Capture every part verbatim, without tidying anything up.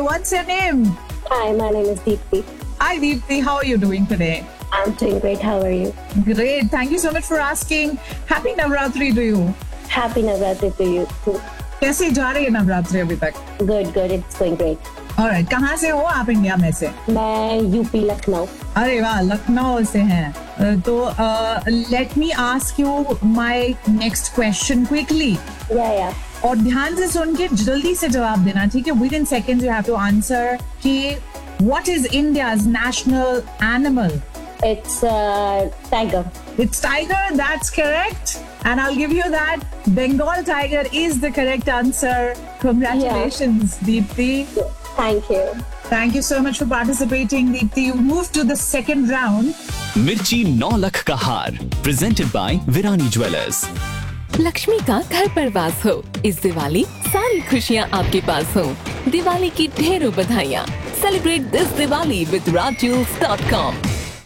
what's your name? Hi, my name is Deepthi. Hi Deepthi, how are you doing today? I'm doing great. How are you? Great, thank you so much for asking. Happy Navratri to you. Happy Navratri to you too. कैसे जा रही है नवरात्रि अभी तक? Good, good. It's going great. Alright, कहाँ से हो आप इंडिया में से? मैं यूपी लखनऊ. अरे वाह, लखनऊ से हैं. तो let me ask you my next question quickly. Yeah, yeah. और ध्यान से सुन के जल्दी से जवाब देना, ठीक है? Within seconds you have to answer कि what is India's national animal? It's uh, tiger. It's tiger, that's correct. And I'll give you that. Bengal tiger is the correct answer. Congratulations, yeah. Deepthi. Thank you. Thank you so much for participating, Deepthi. You moved to the second round. मिर्ची नौ लाख का हार presented by Virani Jewellers. Lakshmi का घर पर वास हो. इस दिवाली सारी खुशियाँ आपके पास हो. दिवाली की ढेरों बधाइयाँ. Celebrate this Diwali with raj jewels dot com.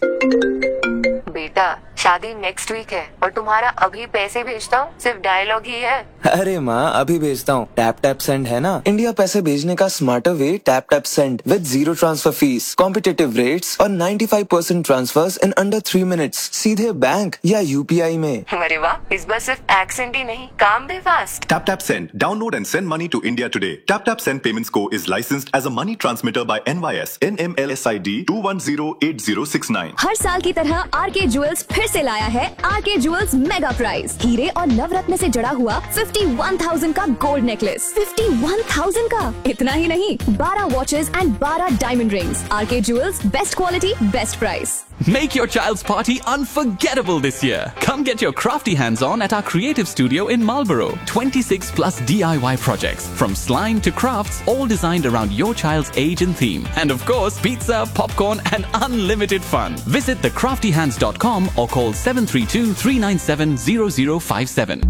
बेटा, शादी नेक्स्ट वीक है और तुम्हारा अभी पैसे भेजता हूँ सिर्फ डायलॉग ही है. अरे माँ, अभी भेजता हूँ. टैप टैप सेंड है ना, इंडिया पैसे भेजने का smarter way. Tap tap send with zero transfer fees, competitive rates और पचानवे percent transverse in under three minutes सीधे बैंक या यूपीआई में. अरे वाह, इस बार सिर्फ एक्सेंट ही नहीं, काम भी fast. Tap Tap Send. Download and send money to India today. Tap Tap Send Payments Co is licensed as a money transmitter by N Y S N M L S I D two one zero eight zero six nine. हर साल की तरह R K jewels फिर से लाया है R K jewels mega prize. हीरे और नवरत्न से जड़ा हुआ इक्यावन हज़ार का गोल्ड नेकलेस. इक्यावन हज़ार का. इतना ही नहीं, बारह वॉचेस एंड बारह diamond rings. R K jewels, best quality, best price. Make your child's party unforgettable this year. Come get your crafty hands on at our creative studio in Marlborough. twenty-six plus D I Y projects from slime to crafts, all designed around your child's age and theme. And of course, pizza, popcorn and unlimited fun. Visit the crafty hands dot com or call seven three two, three nine seven, zero zero five seven.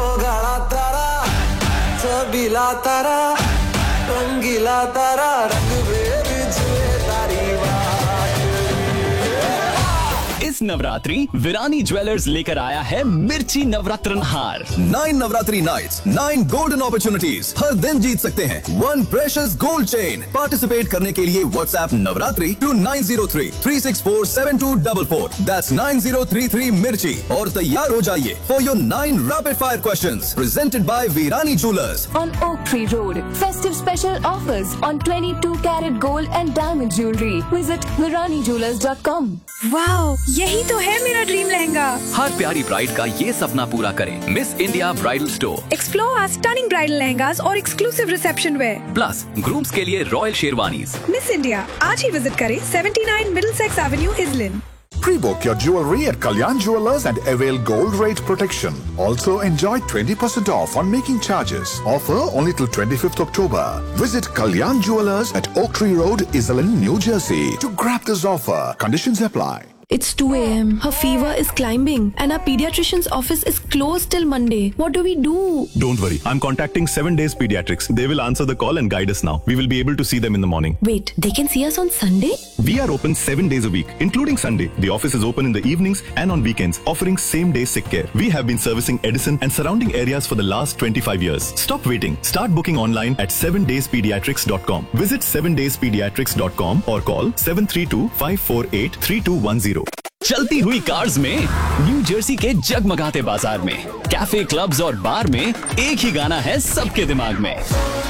इस Navratri Virani jewellers लेकर आया है मिर्ची नवरात्रन हार. Nine Navratri nights, nine golden opportunities. हर दिन जीत सकते हैं one precious gold chain. Participate करने के लिए WhatsApp Navratri to nine zero three three six four seven to four four. That's nine zero three three मिर्ची. और तैयार हो जाइए for your nine rapid fire questions presented by Virani jewellers On Oak Tree Road, festive special offers on twenty-two carat gold and diamond jewelry. Visit virani jewellers dot com. Wow, यही तो है मेरा dream lehenga. हर प्यारी ब्राइड का ये सपना पूरा करें. Miss India bridal store. Explore our stunning bridal lehengas और exclusive reception where. Plus grooms के लिए रॉयल शेरवानीज. मिस इंडिया, आज ही विजिट करें seventy-nine Middlesex Avenue, Islin. Pre-book your jewelry at Kalyan Jewellers and avail gold rate protection. Also enjoy twenty percent off on making charges. Offer only till twenty-fifth October. Visit Kalyan Jewellers at Oak Tree Road, Islin, New Jersey to grab this offer. Conditions apply. It's two a.m. Her fever is climbing and our pediatrician's office is closed till Monday. What do we do? Don't worry. I'm contacting seven days Pediatrics. They will answer the call and guide us now. We will be able to see them in the morning. Wait, they can see us on Sunday? We are open seven days a week, including Sunday. The office is open in the evenings and on weekends, offering same-day sick care. We have been servicing Edison and surrounding areas for the last twenty-five years. Stop waiting. Start booking online at seven days pediatrics dot com. Visit seven days pediatrics dot com or call seven three two, five four eight, three two one zero. चलती हुई cars में, new Jersey के जगमगाते बाजार में, cafe, clubs और बार में एक ही गाना है सबके दिमाग में.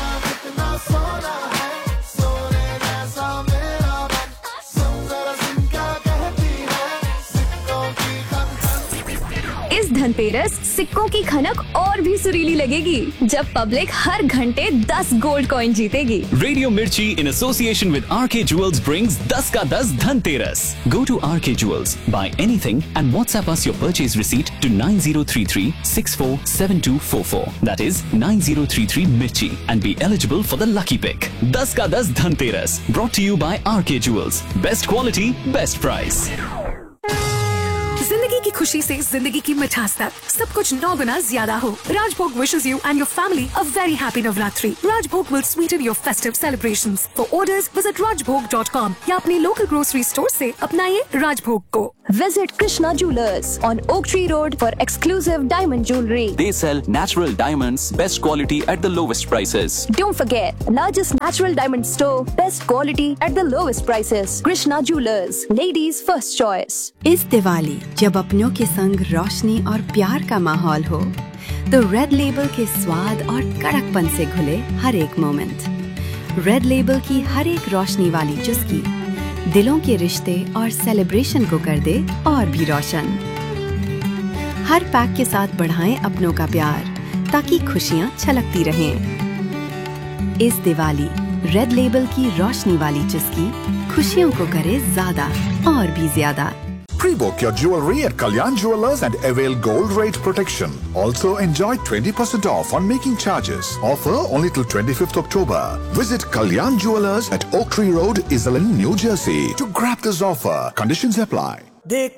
इस धनतेरस सिक्कों की खनक और भी सुरीली लगेगी जब पब्लिक हर घंटे दस गोल्ड कॉइन जीतेगी. रेडियो मिर्ची in association with R K Jewels brings दस का दस Dhanteras. Go to R K Jewels, buy anything and WhatsApp us your purchase receipt to nine zero three three, six four seven two four four. That is nine zero three three Mirchi and be eligible for the lucky pick. दस का दस Dhanteras brought to you by R K Jewels. Best quality, best price. जिंदगी की खुशी से जिंदगी की मिठास तक सब कुछ नौ गुना ज्यादा हो। राजभोग wishes you and your family a very happy Navratri. Rajbhog will sweeten your festive celebrations. For orders, visit rajbhog dot com या अपनी लोकल ग्रोसरी स्टोर से अपनाइए राजभोग को। Visit Krishna Jewelers on Oak Tree Road for exclusive diamond jewelry. They sell natural diamonds, best quality at the lowest prices. Don't forget, largest natural diamond store, best quality at the lowest prices. Krishna Jewelers, ladies first choice. इस दिवाली जब अपनों के संग रोशनी और प्यार का माहौल हो, तो रेड लेबल के स्वाद और कड़कपन से घुले हर एक मोमेंट। रेड लेबल की हर एक रोशनी वाली चुस्की दिलों के रिश्ते और सेलिब्रेशन को कर दे और भी रोशन। हर पैक के साथ बढ़ाएं अपनों का प्यार ताकि खुशियां छलकती रहें। इस दिवाली रेड लेबल की रोशनी वाली चुस्की खुशियों को करे ज्यादा और भी ज्यादा। Pre-book your jewelry at Kalyan Jewelers and avail gold rate protection. Also enjoy twenty percent off on making charges. Offer only till twenty-fifth October. Visit Kalyan Jewelers at Oak Tree Road, Iselin, New Jersey to grab this offer. Conditions apply. देख